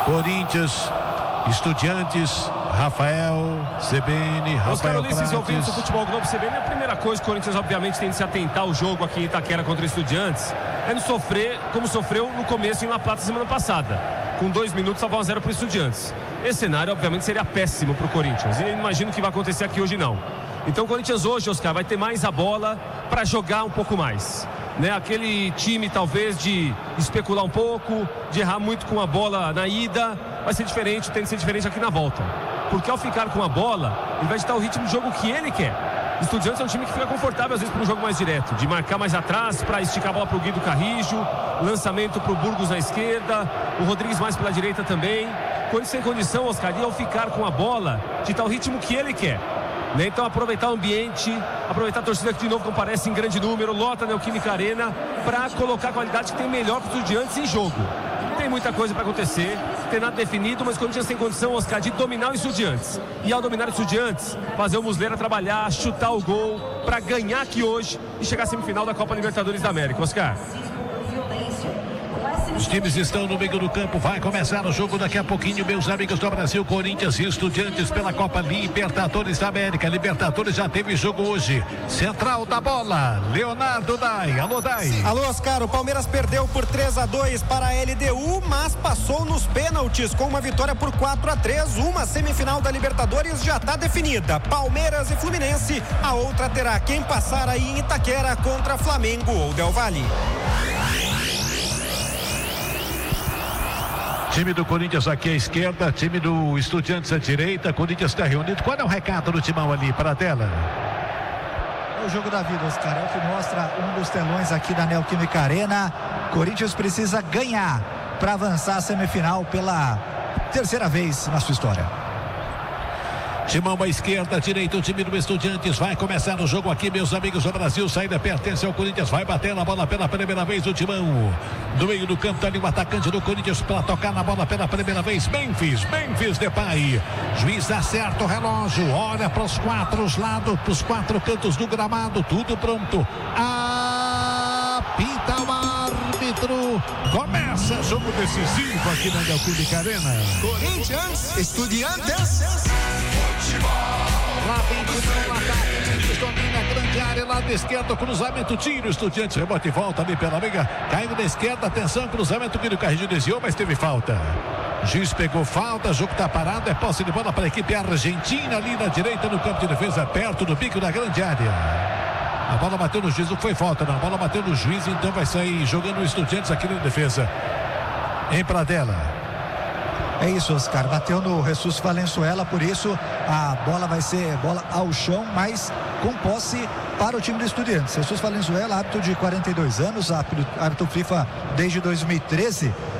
Corinthians, Estudiantes, Rafael, CBN, Rafael Oscar Ulisses, ouvintes do Prates. Futebol Globo CBN, a primeira coisa que o Corinthians obviamente tem de se atentar ao jogo aqui em Itaquera contra Estudiantes é não sofrer como sofreu no começo em La Plata semana passada, com 2 minutos estava 1-0 para o Estudiantes. Esse cenário obviamente seria péssimo para o Corinthians e eu imagino que vai acontecer aqui hoje não. Então o Corinthians hoje, Oscar, vai ter mais a bola para jogar um pouco mais, né? Aquele time talvez de especular um pouco, de errar muito com a bola na ida, vai ser diferente, tem que ser diferente aqui na volta, porque ao ficar com a bola ele vai ditar o ritmo de jogo que ele quer. Estudiantes é um time que fica confortável às vezes para um jogo mais direto, de marcar mais atrás para esticar a bola para o Guido Carrijo, lançamento para o Burgos na esquerda, o Rodrigues mais pela direita também. Quando sem condição, Oscar, e ao ficar com a bola, ditar o ritmo que ele quer, né? Então aproveitar o ambiente, aproveitar a torcida que de novo comparece em grande número, lota na Neoquímica Arena, para colocar a qualidade que tem melhor para os Estudiantes em jogo. Tem muita coisa para acontecer, não tem nada definido, mas o Corinthians tem condição, Oscar, de dominar os Estudiantes. E ao dominar os Estudiantes, fazer o Muslera trabalhar, chutar o gol, para ganhar aqui hoje e chegar à semifinal da Copa Libertadores da América. Oscar. Os times estão no meio do campo, vai começar o jogo daqui a pouquinho, meus amigos do Brasil. Corinthians e Estudiantes pela Copa Libertadores da América. Libertadores já teve jogo hoje. Central da bola, Leonardo Dai. Alô, Dai. Alô, Oscar, o Palmeiras perdeu por 3-2 para a LDU, mas passou nos pênaltis com uma vitória por 4-3. Uma semifinal da Libertadores já está definida, Palmeiras e Fluminense. A outra terá quem passar aí em Itaquera contra Flamengo ou Del Valle. Time do Corinthians aqui à esquerda, time do Estudiantes à direita. Corinthians está reunido. Qual é o recado do timão ali para a tela? É o jogo da vida, Oscar. É o que mostra um dos telões aqui da Neoquímica Arena. Corinthians precisa ganhar para avançar a semifinal pela terceira vez na sua história. Timão à esquerda, direita, o time do Estudiantes. Vai começar o jogo aqui, meus amigos do Brasil. Saída pertence ao Corinthians. Vai bater na bola pela primeira vez o Timão. No meio do campo, tá ali o atacante do Corinthians para tocar na bola pela primeira vez. Memphis Depay. Juiz acerta o relógio. Olha para os 4 lados, para os 4 cantos do gramado. Tudo pronto. Apita o árbitro. Começa jogo decisivo aqui na Neoquímica Arena. Corinthians, Estudiantes. Lá vem o ataque, domina a grande área, lado esquerdo, cruzamento, tiro, Estudiantes, rebote e volta ali pela meia, caiu na esquerda, atenção, cruzamento, Guido Carrijo desviou, mas teve falta. Juiz pegou falta, jogo tá parado, é posse de bola para a equipe argentina ali na direita, no campo de defesa, perto do pico da grande área. A bola bateu no juiz, não foi falta não, a bola bateu no juiz, então vai sair jogando o Estudiantes aqui na defesa. Em Pradella. É isso, Oscar, bateu no Jesus Valenzuela, por isso a bola vai ser bola ao chão, mas com posse para o time do Estudiantes. Jesus Valenzuela, árbitro de 42 anos, árbitro FIFA desde 2013.